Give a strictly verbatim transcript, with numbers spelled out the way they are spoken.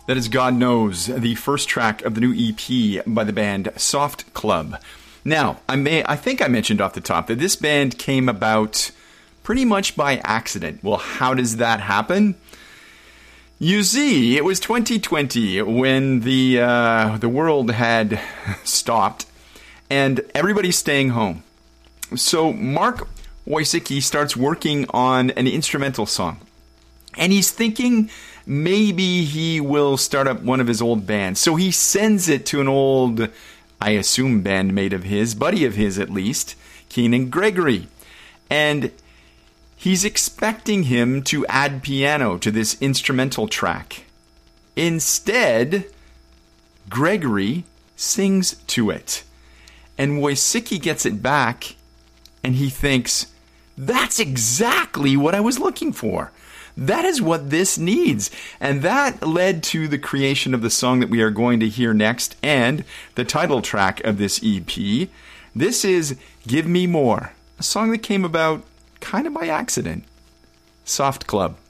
That is God Knows, the first track of the new E P by the band Soft Club. Now, I may I think I mentioned off the top that this band came about pretty much by accident. Well, how does that happen? You see, it was twenty twenty when the uh, the world had stopped and everybody's staying home. So Mark Wojcicki starts working on an instrumental song. And he's thinking maybe he will start up one of his old bands. So he sends it to an old, I assume, bandmate of his, buddy of his at least, Keenan Gregory. And he's expecting him to add piano to this instrumental track. Instead, Gregory sings to it. And Wojcicki gets it back, and he thinks, that's exactly what I was looking for. That is what this needs. And that led to the creation of the song that we are going to hear next and the title track of this E P. This is Give Me More, a song that came about kind of by accident. Soft Club.